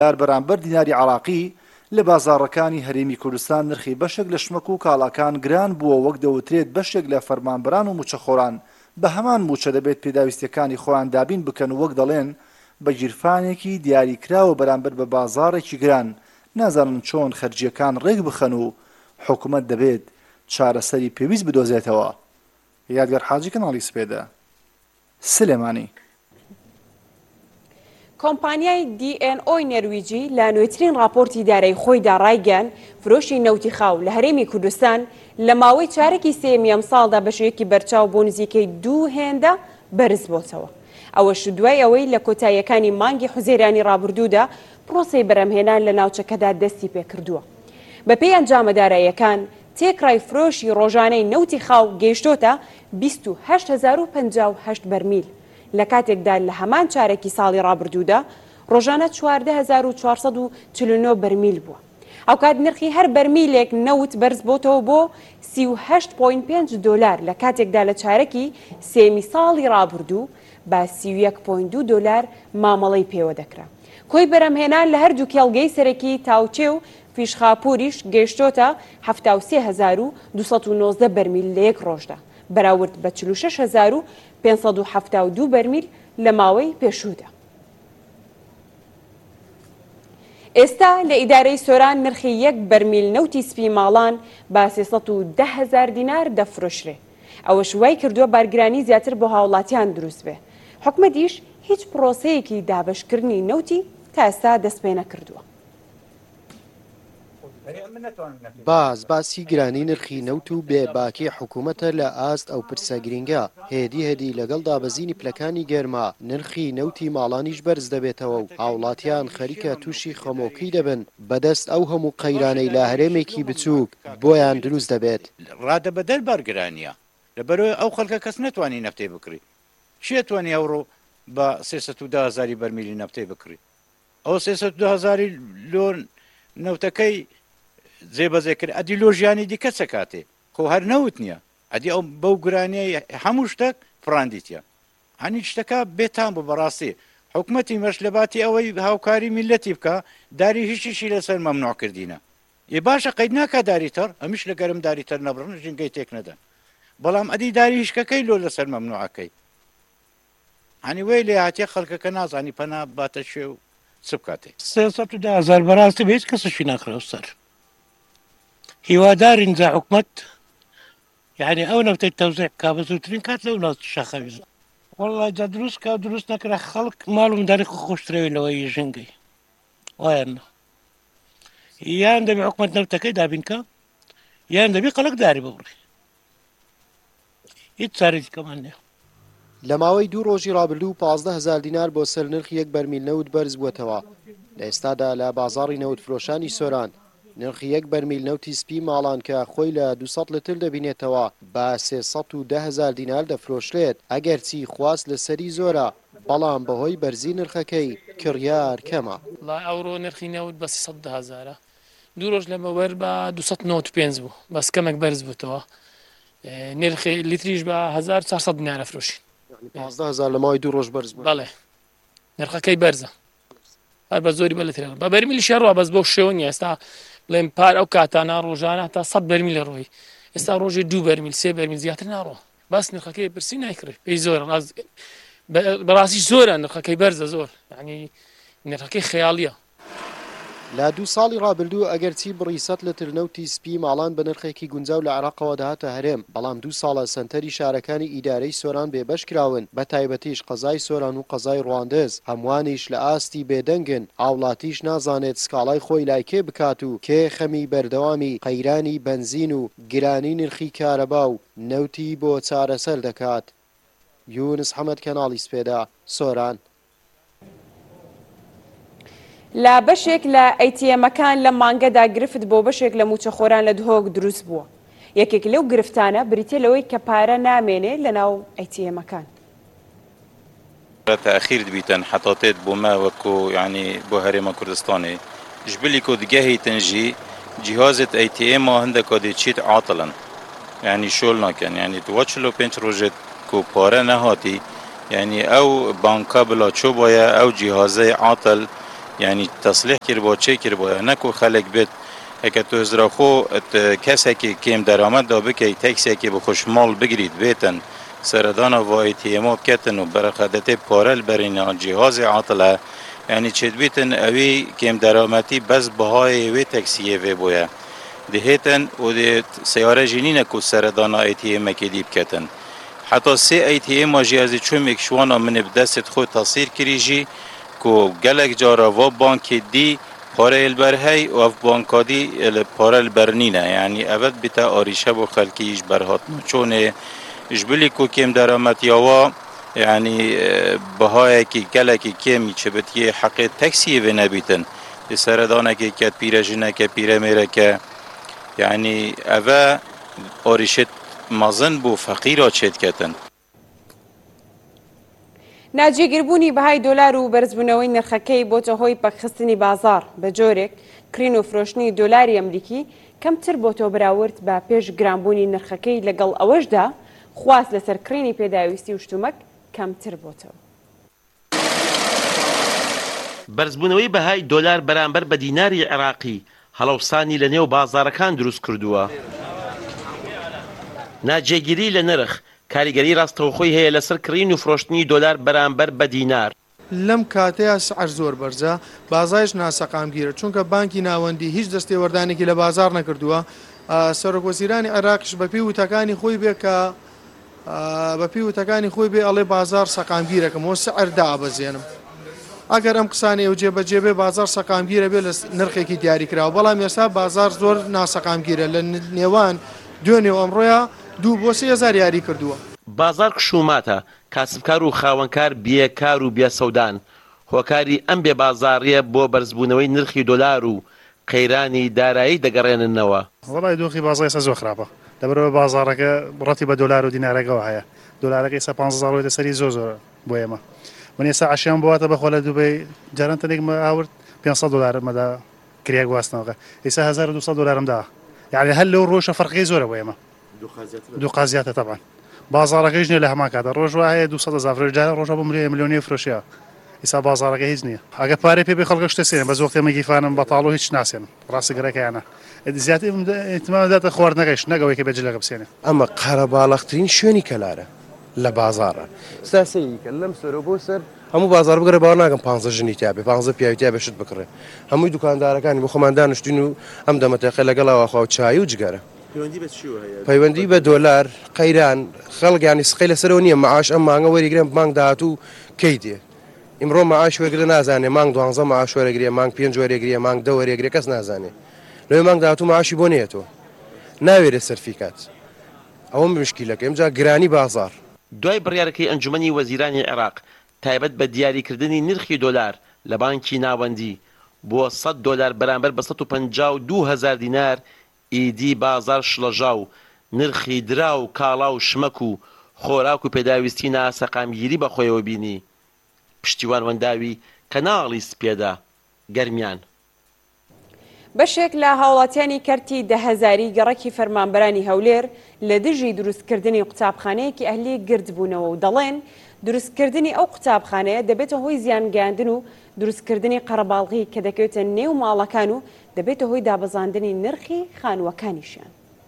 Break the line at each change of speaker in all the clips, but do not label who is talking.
بەرامبەر دیناری عراقی لە بازاڕەکانی هەرێمی کوردستان نرخی بەشێک لە شمەک و کاڵاکان گران بووە وەک دەوترێت بەشێک لە فەرمانبەران و موچەخۆران بە هەمان موچە دەبێت پێداویستیەکانی خۆیان دابین بکەن و وەک دەڵێن بە گیرفانێکی دیاریکراوە بەرامبەر بە بازاڕێکی گران نازانن چۆن خەرجیەکان ڕێک بخەن و حکوومەت دەبێت چارەسەری پێویست بدۆزێتەوە. یادگار حاجی کەناڵی سپێدە سلێمانی.
کۆمپانیای DNO نەرویجی لە نوێترین راپۆرتی دارایی خۆیدا ڕایگەیاند فرۆشی نەوتی خاو لە هەرێمی کوردستان لە ماوەی چارەکی سێمی ئەم ساڵدا بەشێکی بەرچاو بۆ نزیکەی 2 هێندە بەرز بۆتەوە. ئەوەش دوای ئەوەی لە کۆتاییەکانی مانگی حوزەیرانی ڕابردوودا پرۆسەی بەرهەمهێنان لە ناوچەکەدا دەستی پێکردووە. بەپێی ئەنجامە داراییەکان تێکڕای فرۆشی ڕۆژانەی نەوتی خاو گەیشتۆتە 28058 بەرمیل. لە کاتێکدا لە هەمان چارێکی ساڵی ڕابردوودا ڕۆژانە 14449 بەرمیل بووە. ئەو کات نرخی هەر بەرمیلێک نەوت بەرز بۆتەوە بۆ 38.5 دلار لە کاتێکدا لە چارەکی سێمی ساڵی ڕابردوو بە 31.2 دلار مامەڵەی پێوە دەکرا. کۆی بەرهەمهێنان لە هەردوو کێڵگەی سەرەکی تاوچێ و فیشخاپوریش گەیشتۆتە 73219 بەرمیل لە یەک ڕۆژدا بەراورد بە 46572 بەرمیل لە ماوەی پێشوودا. ئێستا لە ئیدارەی سۆران نرخی یەک بەرمیل نەوتی سپی ماڵان بە 310,000 دینار دەفرۆشرێ. ئەوەش وای کردووە بارگرانی زیاتر بۆ هاوڵاتیان دروست بێ. حکومەتیش هیچ پرۆسەیەکی دابشکردنی نەوتی تا ئێستا دەست پێ نەکردووە.
باسی گرانی نرخی نەوت و بێباکی حکوومەتە لە ئاست ئەو پرسە گرنگە هێدی لەگەڵ دابەزینی پلەکانی گەرما نرخی نەوتی ماڵانیش بەرز دەبێتەوە و هاوڵاتیان خەریکە تووشی خەمۆکی دەبن بەدەست ئەو هەموو قەیرانەی لە هەرێمێکی بچووک بۆیان دروست دەبێت.
ڕادەبەدەر بارگرانیە لەبەرەوەی ئەو خەڵکە کەس نەتوانی نەفتەی بکڕی. چێتوانی ئەوڕۆ بە 310,000 بەرمیلی نەفتەی بکڕی. ئەو 310,000 لۆ نەوتەکەی جێبەجێ کرد ئەدی لۆژیانی دیکە چە کاتێ خۆ هەر نەوت نییە ئەدی ئەو بەو گرانیە هەموو شتێک فراندیتە هەنی شتەکە بێتان بۆ بەڕاستی حکوومەتی مەشلەباتی ئەوەی هاوکاری میلەتی بکە داری هیچیشی لەسەر مەمنوع کردینە ێ باشە قەید ناکە داریتەر ئەمیش لە گەرم داریتەر نەبڕن ژینگەی تێک نەدەن بەڵام ئەدی داری هیچکەکەی لۆ لەسەر مەمنوعەکەی هەنی وەی لێ هاتیە خەڵکەکە نازانی پەنا باتە شێ و چ بکاتێ
310,000 بەڕاستی بە هیچ کەسەشی ناکرێت سەر هیوادارین جا حکومەت یعنی ئەو نەوتەی تەوزیع بکا بە زووترین کات لەو ناو شەخەویست وەڵڵای جا دروست کا دروست نەکرا خەڵک ماڵ و منداڵی خۆشترەوەی لەوەی ژنگەی وایە یان دەبێ حکومەت نەوتەکەی دابینکە یان دەبێ خەڵک داری ببڕی هیچ چارەی دیکەمان نییە.
لە ماوەی 2 ڕۆژی ڕابردوو 15,000 دینار بۆ سەر نرخی یەک بەرمیل نەوت بەرز بووەتەوە. لە ئێستادا لە بازاڕی نەوت فرۆشانی سۆران نرخی یەک بەرمیل نەوتی سپی ماڵان کە خۆی لە 200 لتر دەبینێتەوە بە 310,000 دینار دەفرۆشرێت ئەگەرچی خواست لەسەری زۆرە بەڵام بەهۆی بەرزی نرخەکەی کڕیار کەمە.
ئەوڕۆ نرخی نەوت بە 310,000 دوو ڕۆژ لەمەوەەر بە 295 بوو بەس کەمێک بەرز بووتەوە نرخی لیتریش بە 1400 دینار فرۆشین
15,000 لە ماوەی 2 ڕۆژ بەرز بوو.
بەڵێ نرخەکەی بەرزە هەر بە زۆری بەلترێن بە بەرمیلی شەڕوە بەس بۆ شێوە نیە ئێستا بڵێم پار ئەو کاتانە ڕۆژانە تا 100 بەرمیل لە ڕۆی ئێستا ڕۆژێ 2 بەرمیل 3 بەرمیل زیاتر ناڕۆ باس نرخەکەی پرسی نایکرێت پێی زۆر بەڕاستی زۆرە نرخەکەی بەرزە زۆر یعنی نرخەکەی خەیاڵیە.
لە 2 ساڵی ڕابردوو ئەگەرچی بڕی 100 لتر نەوتی سپی ماڵان بە نرخێکی گونجاو لە عێراقەوە دەهاتە هەرێم بەڵام 2 ساڵە سەنتەری شارەکانی ئیدارەی سۆران بێبەش کراون بە تایبەتیش قەزای سۆران و قەزای ڕواندز هەموانیش لە ئاستی بێدەنگن ئاوڵاتیش نازانێت سکاڵای خۆی لای کێ بکات و کێ خەمی بەردەوامی قەیرانی بەنزین و گرانی نرخی کارەبا و نەوتی بۆ چارەسەر دەکات. یونس حەمەد کەناڵی سپێدا سۆران.
لە بەشێک لە ئەیتیەمەکان لە مانگەدا گرفت بۆ بەشێک لە موچەخۆران لە دهۆک دروست بووە. یەکێک لەو گرفتانە بریتە لەوەی کە پارە نامێنێ لە ناو ئەیتیەمەکان.
تأخير دبيتن حطاتات بوما وكو يعني بو هريما كردستاني جبلي كو دقاهي تنجي جهازة ATM هندك دي تشيت عاطلا يعني شولنا كان يعني تواتشلو بنش روجت كو بارا نهاتي يعني او بانكا بلا تشوبايا او جهازي عاطل يعني تصليح كربو تشي كربو نكو خلق بيت هكا توزرخو كسكي كيم درامد دا بكي تكسكي بخشمال بگرید بيتن سردانا واي تيمو بكتن و برخدته پارل برين جهاز عاطله يعني چد بيتن اوي كيم درامتي بس بهای وي تاكسيه وي بويا دهيتن و ده سياره جنين كو سردانا اي تي ام كدي بكتن حتى سي اي تي ام جهاز چومك شوانا من بدست خود تصير كريجي كو گلک جارا و بانك دي پاره البرهی و اف بانکادی پاره البرنینه يعني ابد بتا آریشه و خلقیش برهات چونه جبلی کو کم درامت یاوا يعني بهای کی گلکی کمی چه بتیه حق تاکسی و نبیتن سردانه که کت پیره جنه که پیره میره که يعني اوه آریشت مازن بو فقیرا چید کتن
ناجێگیربوونی بەهای دۆلار و بەرزبوونەوەی نرخەکەی بۆتە هۆی پەکخستنی بازار بە جۆرێک کرین و فرۆشتنی دۆلاری ئەمریکی کەمتر بۆتۆ بەراورد بە پێش گرانبوونی نرخەکەی لەگەڵ ئەوەشدا خواست لەسەر کرینی پێداویستی و شتومەک کەمتر بۆتەوە.
بەرزبوونەوەی بەهای دۆلار بەرامبەر بە دیناری عێراقی هەڵەوسانی لە نێو بازارەکان دروست کردووە. ناجێگیری لە نرخ کاریگەری ڕاستەوخۆی هەیە لەسەر کڕین و فرۆشتنی دۆلار بەرامبەر بە دینار.
لەم کاتەیە سعر زۆر بەرزە بازارش ناسەقامگیرە چونکە بانکی ناوەندی هیچ دەستێوەردانێکی لە بازار نەکردووە. سەرۆکوەزیرانی عێراقیش بە پێی وتەکانی خۆی بێ کە بە پێی وتەکانی خۆی بێ ئەڵێ بازار سەقامگیرەکەمەوە سعر دابەزێنم. ئەگەر ئەم قسانەیە و جێبەجێبێ بازار سەقامگیرە بێ لە نرخێکی دیاریکراوە بەڵام ئێستا بازار زۆر ناسەقامگیرە لە نێوان دوێنێ و ئەمڕۆیە 2 بۆ 3,000 یاری کردووە.
بازار کشوماتە کاسبکار و خاوەنکار بیەکار و بێسەودان هۆکاری ئەم بێ بازاڕیە بۆ بەرزبوونەوەی نرخی دۆلار و قەیرانی دارایی دەگەڕێننەوە.
وڵای دۆخی بازار ئێستا زۆر خراپە لەبەرەوە بازارەکە ڕەتی بە دۆلار و دینارەکەەوە هەیە دۆلارەکە ئێستا 15,000 دەسەری زۆر زۆر بۆ ئێمە من ئێستا عەشیان بواتە بەخۆ لە دووبەی جاران تەنێکمە ئاورد 500 دلار مەدا کریە گواستنەوەکە ئێستا 1200 دلارم دا يعني هەر لەو ڕۆژە فەرقی زۆرە بۆ ئێمە دوو قازیاتە طبعا بازارەکەیش نیە لە هەمان کاتە ڕۆژ وایە 200,000 جارە ڕۆژە بۆ ملیۆنی فرۆشیە ئێستا بازارەکە هیچ نییە ئەگە پارەی پێ بێ خەڵکە شتە سێنن بە زۆختێمە گیفانم بەتاڵ و هیچ ناسێن ڕاستەگەرەکەیانە زیاتر احتمال داتە خواردنەکەیش نەگەوەی کە بێجلەکە بسێنێ
ئەمە قەرەباڵەخترین شوێنی کەلارە لە بازارە ساسەیکە لەم سەرۆ بۆ سەر هەموو بازار بگەڕێ باوە ناکەم 15 ژنی تا بێ 15 پیاوی بێشت بکڕێ هەمووی دوکاندارەکانی بۆ خۆمان دانیشتین و ئەم دەمەتەقە لەگەڵەوە خوا و چای و جگەرە پەیوەندی بە دۆلار قەیران خەڵگیانی سقی لەسەرەوە نییە مەعاش ئەم مانگە وەریگرێن مانگ داهاتوو کەی دێ ئیمڕۆ مەعاش وەرگرە نازانێ مانگ 12 مەعاش وەرەگرێ مانگ 5 وەرەگرێ مانگ 10 وەرەگرێ کەس نازانێ لەوێ مانگ داهاتوو مەعاشی بۆ نێتەوە ناوێرە سەرفیکات ئەوە مشکیلەکە ئەمجا گرانی بازار.
دوای بڕیارەکەی ئەنجومەنی وەزیرانی عێراق تایبەت بە دیاریکردنی نرخی دۆلار لە بانکی ناوەندی بۆ 100 دلار بەرامبەر بە 152,000 دینار ئیدی بازار شڵەژا و نرخی درا و کاڵا و شمەک و خۆراک و پێداویستی ناسەقامگیری بەخۆیەوە بینی پشتیوان وەنداوی کەناڵی سپێدا گەرمیان.
بەشێک لە هاوڵاتیانی کەرتی 10,000 گەڕەکی فەرمانبەرانی هەولێر لە دژی دروستکردنی قوتابخانەیەکی ئەهلی گردبوونەوە و دەڵێن دروستکردنی ئەو قوتابخانەیە دەبێتە هۆی زیانگەاندن و دروستکردنی قەرەباڵغی کە دەکەوێتە نێو ماڵەکان و دەبێتە هۆی دابەزاندنی نرخی خانووەکانیشیان.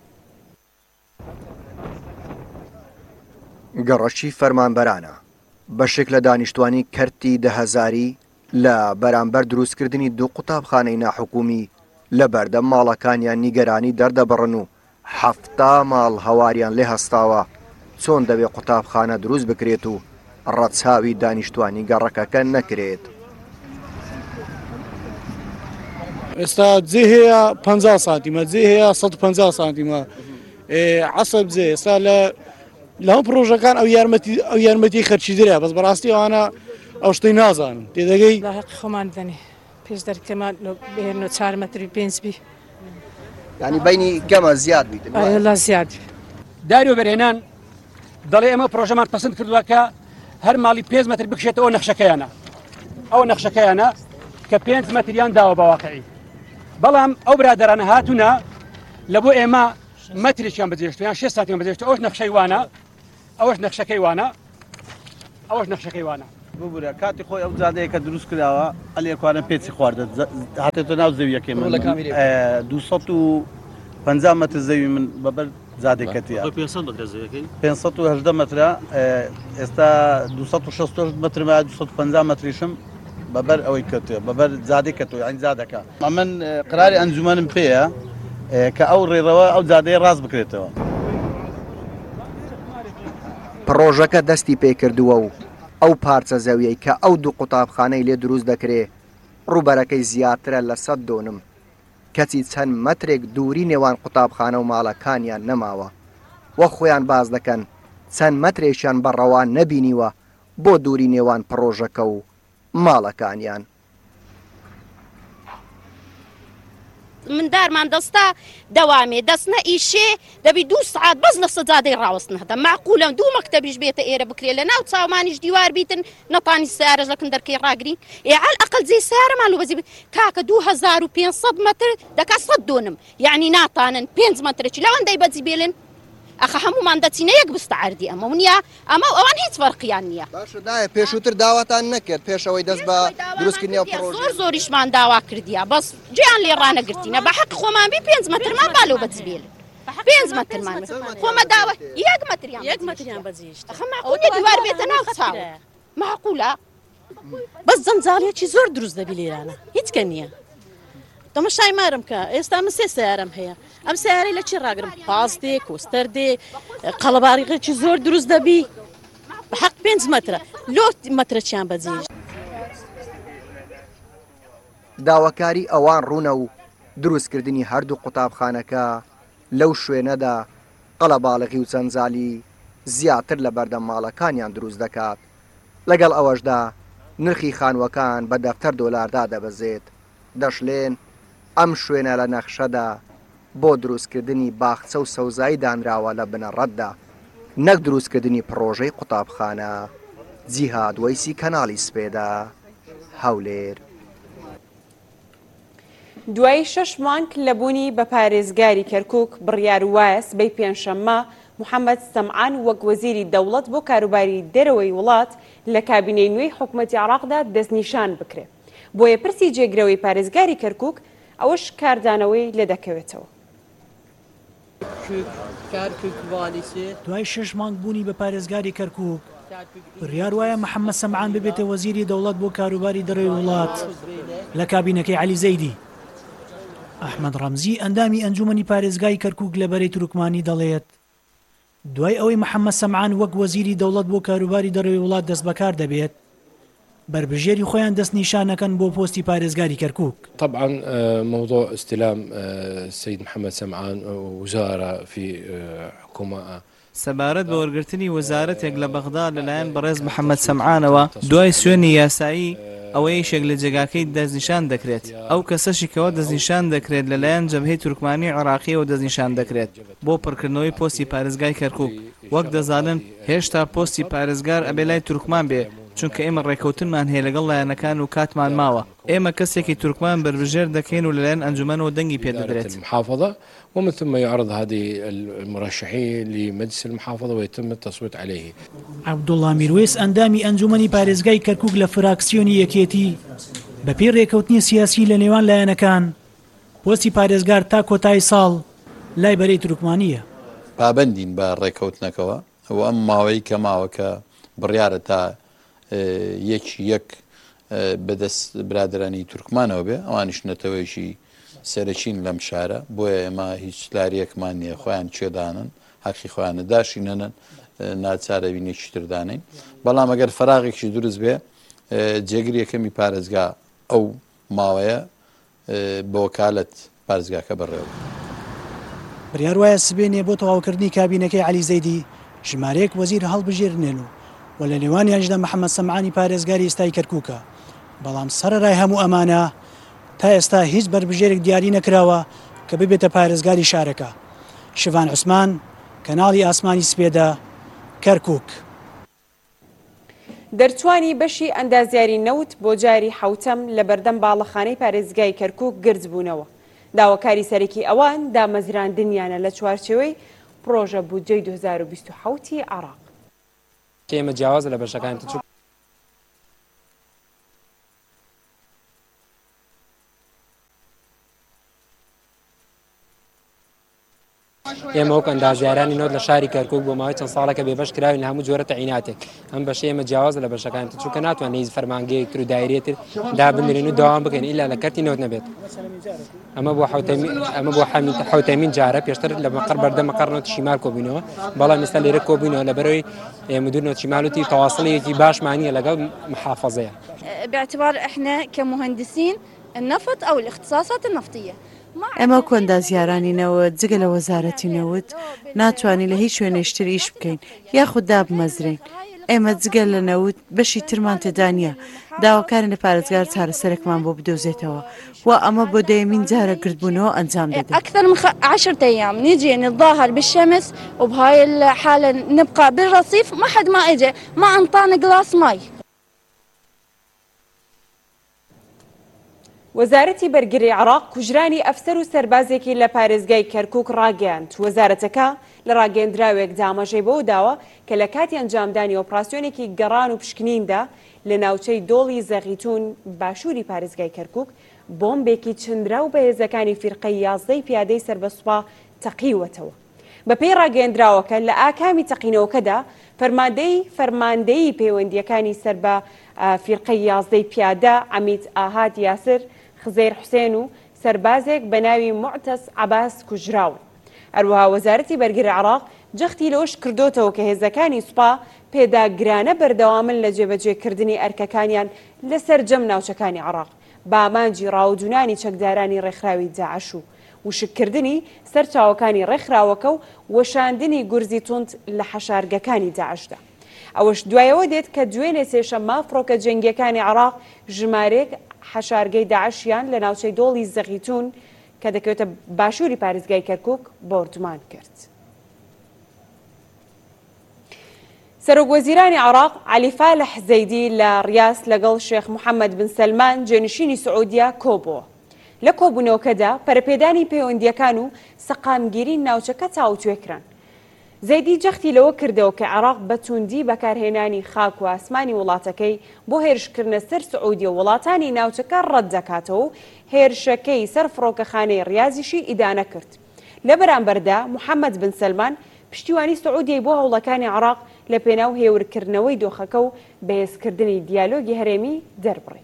گەڕەکی فەرمانبەرانە بەشێک لە دانیشتوانی کەرتی 10,000 لە بەرامبەر دروستکردنی دوو قوتابخانەی ناحکومی لە بەردەم ماڵەکانیان نیگەرانی دەردەبڕن و 7 ماڵ هەواریان لێ هەستاوە چۆن دەبێت قوتابخانە دروست بکرێت و ڕەچاوی دانیشتوانی گەڕەکەکە نەکرێت.
ئێستا جێ هەیە 50 سانتیمە جێ هەیە 150 سانتیمە عەسەب جێ ئێستا لە هەموو پرۆژەکان ئەو یارمەتی خەرچی درە بەس بەڕاستی ئەوانە ئەو شتەی نازانن تێدەگەی
حەقی خۆمان دەنێ پێش دەرکەمان بێنەوە 4 مەتری 5 بی
ینی بینی گەمە زیاد بیت
لا زیاد
داری و بەرهێنان دەڵێ ئەمە پرۆژەمان پەسەند کردووە کە هەر ماڵی 5 مەتر بکشێتەوە نەخشەکەیانە ئەو نەخشەکەیانە کە 5 مەتریان داوە بەواقعی بەڵام ئەو برادەرانە هاتوونە لە بۆ ئێمە مەترێکیان بەجێشتویان 6 سانتیمە بەجێشتووە ئەوش نەخشەی وانە ئەوەش نەخشەکەی وانە ئەوەش نەخشەکەی وانە
ببوورە کاتی خۆی ئەو زادەیە کە دروست کراوە ئەلێکوانە پێچی خواردە هاتێتە ناو زەویەکەی من 250 متر زەوی من بەبەر زادێکەتیە 580 مترە ئێستا 260 متر 250 متریشم بەبەر ئەوەی کەوتێ بەبەر زادێک کەتۆ یان زادەکە من قراری ئەنجومەنم پێیە کە ئەو ڕێڕەوە ئەو زادەیە ڕاست بکرێتەوە
پرۆژەکە دەستی پێکردووە و ئەو پارچە زەویەی کە ئەو دوو قوتابخانەی لێ دروست دەکرێ ڕووبەرەکەی زیاترە لە 100 دۆنم کەچی چەند مەترێک دووری نێوان قوتابخانە و ماڵەکانیان نەماوە وە خۆیان باز دەکەن چەند مەترێکیان بەڕەوا نەبینیوە بۆ دووری نێوان پرۆژەکە و ماڵەکانیان
من دارمان دەستا دەوامێ دەستنە ئیشێ دەبی 2 سعات بەس لە سەجادەی ڕاوەستن هەدە معقولە 2 مەکتەبیش بێتە ئێرە بکرێ لە ناو چاومانیش دیوار بیتن نەتانی سیارەش لەکن دەرکەی ڕاگرین ئێعال ئەقل جێ سیارەمان لە بەزی کاکە 2500 متر دەکا 100 دۆنم یعنی ناتانن 5 مترێکی لەوەندەی بەجی بێلن ئەخە هەمومان دەچینە یەک بستە عەردی ئەمە ونیە ئەمە ئەوان هیچ فەرقیان نییە
باشدایە پێشووتر داواتان نەکرد پێشەوەی دەست بە دروستکردنی
زۆر زۆریشمان داوا کردیە بەس جیان لێ ڕانەگرتینە بە حەق خۆمان بی 5 مترمان بالۆ بەجی بێلن 5 مترمان خۆمە داوە 1 متریان بەجیشت ئەخە معقولە دیوار بێتە ناو چاوە معقولە
بەس جەنجاڵیەکی زۆر دروست دەبی لێرانە هیچکە نییە تەماشای مارم کە ئێستا من 3 سیارەم هەیە ئەم سیارەی لە چی ڕاگرم پاس دێ کۆستەر دێ قەڵەباریغێکی زۆر دروست دەبی بە حەق 5 مترە لۆ مترەچیان بەجێژ
داواکاری ئەوان ڕوونە و دروستکردنی هەردوو قوتابخانەکە لەو شوێنەدا قەڵەباڵغی و چەنجالی زیاتر لە بەردەم ماڵەکانیان دروست دەکات لەگەڵ ئەوەشدا نرخی خانووەکان بە دەفتەر دۆلاردا دەبەزێت دەشلێن ئەم شوێنە لە نەخشەدا بۆ دروستکردنی باخچە و سەوزایی دانراوە لە بنەڕەتدا نەک دروستکردنی پرۆژەی قوتابخانە جیهاد وەیسی کەناڵی سپێدا هەولێر
دوای 6 مانگ لەبوونی بە پارێزگاری کەرکووک بڕیار وایە سبەی پێنجشەممە محەممەد سەمعان وەک وەزیری دەوڵەت بۆ کاروباری دەرەوەی وڵات لە کابینەی نوێی حکوومەتی عێراقدا دەستنیشان بکرێت بۆیە پرسی جێگرەوەی پارێزگاری کەرکووک ئەوەش کاردانەوەی لێ دەکەوێتەوە
دوای 6 مانگ بوونی بە پارێزگاری کەرکووک بڕیار وایە محەممەد سەمعان ببێتە وەزیری دەوڵەت بۆ کاروباری دەرەوەی وڵات لە کابینەکەی عەلی زەیدی ئەحمەد ڕەمزی ئەندامی ئەنجومەنی پارێزگای کەرکووک لەبەرەی تورکمانی دەڵێت دوای ئەوەی محەممەد سەمعان وەک وەزیری دەوڵەت بۆ کاروباری دەرەوەی وڵات دەست بەکار دەبێت بربژێری خۆیان دەست نیشانەکەن بۆ پۆستی پارێزگاری کەرکووک.
طبعا موضوع استلام السيد محمد سمعان وزارة في حكومة
سەبارەت بە وەرگرتنی وەزارەتێک لە بەغدا لەلایەن بەڕێز محەممەد سەمعانەوە دوای سوێنی یاسایی ئەوەی شێک لە جێگاکەی دەستنیشان دەکرێت ئەو کەسەشێکەوە دەستنیشان دەکرێت لەلایەن جەبهەی تورکمانی عێراقیەوە دەستنیشان دەکرێت بۆ پڕکردنەوەی پۆستی پارێزگای کەرکووک وەک دەزانن هێشتا پۆستی پارێزگار ئەبێ لای تورکمان بێ چونکە ئێمە ڕێکەوتنمان هەیە لەگەڵ لایەنەکان و کاتمان ماوە ئێمە کەسێکی تورکمان بربژێر دەکەین و لەلایەن ئەنجومەنەوە دەنگی پێدەدرێت
المحافظة ومن ثم يعرض هذه المرشحين لمجلس المحافظة ويتم التصويت عليه.
عەبدوڵڵا میروێس ئەندامی ئەنجومەنی پارێزگای کەرکووک لە فراکسیۆنی یەکێتی بەپێی ڕێکەوتنی سیاسی لە نێوان لایەنەکان پۆستی پارێزگار تا کۆتایی ساڵ لای بەرەی تورکمانیە.
پابەندین بە ڕێکەوتنەکەوە ئەو ئەم ماوەی کە ماوە کە بڕیارە تا یەک بەدەست برادرانی تورکمانەوە بێ ئەوانیش نەتەوەیشی سەرەکین لەم شارە بۆیە ئێمە هیچ لاریەکمان نییە خۆیان چێدانن حەقی خۆیانە داشینەنن ناچارە وینێکی تردانین بەڵام ئەگەر فراغێکی دروست بێ جێگری یەکەمی پارێزگا ئەو ماوەیە بە وەکالەت پارێزگاکە بەڕێوە.
بڕیار وایە سبێنێ بۆ تەواوکردنی کابینەکەی عەلی زەیدی ژمارەیەک وەزیر هەڵبژێرنێن و لە نێوانیانشدا محەممەد سەمعانی پارێزگاری ئێستای کەرکووکە بەڵام سەرەڕای هەموو ئەمانە تا ئێستا هیچ بربژێرێک دیاری نەکراوە کە ببێتە پارێزگاری شارەکە. شڤان عوسمان کەناڵی ئاسمانی سپێدا کەرکووک.
دەرچوانی بەشی ئەندازیاری نەوت بۆ جاری حوتەم لە بەردەم باڵەخانەی پارێزگای کەرکووک گرج بوونەوە. داواکاری سەرەکی ئەوان دامەزراندنیانە لە چوارچێوەی پرۆژە بودجەی 2027 عێراق.
ئێمە جیاواز لە بەشەکان
ئێمە وەک ئەندازیارانی نۆت لە شاری کەرکوک بۆ ماوەی چەند ساڵێکە بێبەش کراوین لە هەموو جۆرە تەعیناتێک ئەم بەشەی ئێمە جیاواز لە بەشەکانتر چونکە ناتوانین فەرمانگەیەکتر و دایرێتر دابنرێن و داوام بکەین ئیلا لە کەرتی نەوت نەبێت ئەمە بۆ حوتەمین جارە پێشتر لە مەقڕ بەردە مەقڕ نۆتی شیمال کۆبوونەوە بەڵام ئێستا لێرە کۆبوونەوە لەبەرەوەی مدير نوت شمالوتي تواصليتي باش معنيه لقى محافظه
باعتبار احنا كمهندسين النفط او الاختصاصات النفطيه
ئەمە کۆندازیارانی نەوت جگە لە وەزارەتی نەوت ناتوانین لە هیچ شوێنێشتر ئیش بکەین یاخود دابمەزرین ئێمە جگە لە نەوت بەشی ترمان تێدا نییە داواکارن لە پارێزگار چارەسەرێکمان بۆ بدۆزێتەوە و ئەمە بۆ دەیەمین جارە گردبوونەوە ئەنجام دەدەین
أكثر من 10 أيام نجي نتظاهر بالشمس وبهاي الحالة نبقى بالرصيف ما حد ما اجى ما انطانا قلاص ماي
وەزارەتی بەرگری عراق کوژرانی ئەفسەر و سەربازێکی لە پارێزگای کەرکوک ڕاگەیاند وەزارەتەکە لە ڕاگەیەندراوێک دامەژەی بۆ داوە کە لە کاتی ئەنجامدانی ئۆپراسیۆنێکی گەڕان و پشکنیندا لە ناوچەی دۆڵی زەغیتون باشووری پارێزگای کەرکوک بۆمبێکی چندرا و بەهێزەکانی فیرقەی 11 پیادەی سربەسوپا تەقیوەتەوە بەپێی ڕاگەیەندراوەکە لە ئاکامی تەقینەوەکەدا فەرماندەی پەیوەندیەکانی سەر بە فیرقەی 11 پیادە عەمید ئاهات یاسر خزەیر حوسێن و سەربازێک بە ناوی معتەس عەباس کوژراون هەروەها وەزارەتی بەرگری عراق جەختی لەوەش کردوتەوە کە هێزەکانی سوپا پێداگرانە بەردەوامن لە جێبەجێکردنی ئەرکەکانیان لەسەر جەم ناوچەکانی عراق بە ئامانجی ڕاودونانی چەکدارانی ڕێکخراوی داعش و وشکردنی سەرچاوەکانی ڕێکخراوەکە و وەشاندنی گورزی توند لە حەشارگەکانی داعشدا ئەوەش دوایەوە دێت کە دوێنێ سێشەممە فڕۆکە جەنگیەکانی عراق ژمارێک حەشارگەی داعشیان لە ناوچەی دۆڵی زەغیتون کە دەکەوێتە باشووری پارێزگای کەرکوک بۆردمان کرد. سەرۆکوەزیرانی عراق عەلی فالح زەیدی لە ڕیاس لەگەڵ شێخ محەممەد بن سەلمان جێنشینی سعودیا کۆبووە. لە کۆبوونەوەکەدا پەرەپێدانی پەیوەندیەکان و سەقامگیری ناوچەکە تاوتوێکران. زەیدی جەختی لەوە کردەوە کە عراق بە توندی بەکارهێنانی خاک و ئاسمانی وڵاتەکەی بۆ هێرشکردنە سەر سعودی و وڵاتانی ناوچەکە ڕەت دەکاتەوە و هێرشەکەی سەر فڕۆکەخانەی ڕیازیشی ئیدانە کرد. لە بەرامبەردا محەممەد بن سەلمان پشتیوانی سعودیای بۆ هەوڵەکانی عراق لە پێناو هێورکردنەوەی دۆخەکە و بەهێزکردنی دیالۆگی هەرێمی دەربڕی.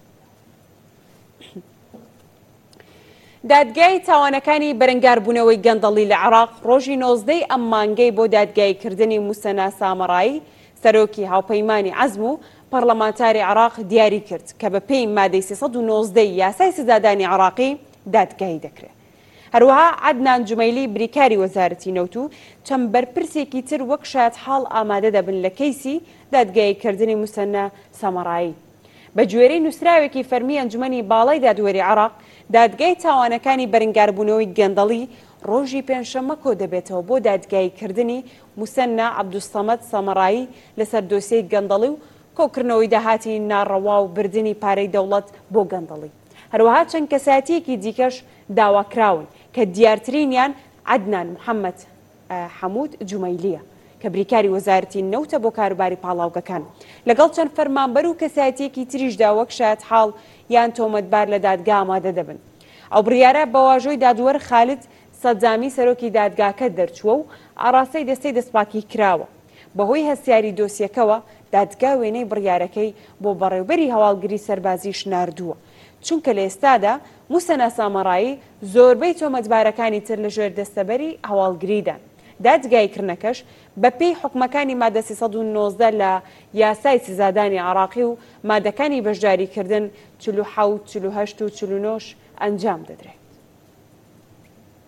دادگای تاوانەکانی بەرەنگاربوونەوەی گەندەڵی لە عراق ڕۆژی 19 ئەم مانگەی بۆ دادگایکردنی موسەنا سامەڕایی سەرۆکی هاوپەیمانی عەزم و پەرلەمانتاری عراق دیاری کرد کە بە پێی مادەی 319 یاسای سزادانی عراقی دادگایی دەکرێت. هەروەها عەدنان جومەیلی بریکاری وەزارەتی نەوت و چەند بەرپرسێکی تر وەک شایەت حاڵ ئامادە دەبن لە کەیسی دادگایکردنی موسەنا سامەڕایی. بە گوێرەی نووسراوێکی فەرمی ئەنجومەنی باڵای دادوەری عراق دادگای تاوانەکانی بەرەنگاربوونەوەی گەندەڵی ڕۆژی پێنجشەممە کۆ دەبێتەوە بۆ دادگایکردنی موسەنا عەبدوسەمەد سەمەڕایی لەسەر دۆسیەی گەندەڵی و کۆکردنەوەی داهاتی ناڕەوا و بردننی پارەی دەوڵەت بۆ گەندەڵی. هەروەها چەند کەساتیەکی دیکەش داواکراون کە دیارترینیان عەدنان محەممەد حەموود جومەیلیە کە بریکاری وەزارەتی نەوتە بۆ کاروباری پاڵاوگەکان لەگەڵ چەند فەرمانبەر و کەساتیەکی تریشدا وەک شایەت حاڵ یان تۆمەتبار لە دادگا ئامادە دەبن. ئەو بڕیارە بە واژۆی دادوەر خالد سەجامی سەرۆکی دادگاکە دەرچووە و ئاڕاستەی دەستەی دەستپاکی کراوە. بەهۆی هەستیاری دۆسیەکەوە دادگا وێنەی بڕیارەکەی بۆ بەڕێوبەری هەواڵگری سەربازیش ناردووە چونکە لە ئێستادا موسەنا سامەڕایی زۆربەی تۆمەتبارەکانی تر لە ژێر دەستەبەری هەواڵگریدان. دادگایکردنەکەش بە پێی حکومەکانی مادە 319 لە یاسای سزادانی عراقی و مادەکانی بەشداریکردن 47 48 و 49 ئەنجام دەدرێت.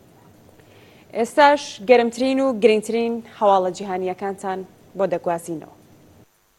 ئێستاش گەرمترین و گرنگترین هەواڵە جیهانیەکانتان بۆ دەگوازینەوە.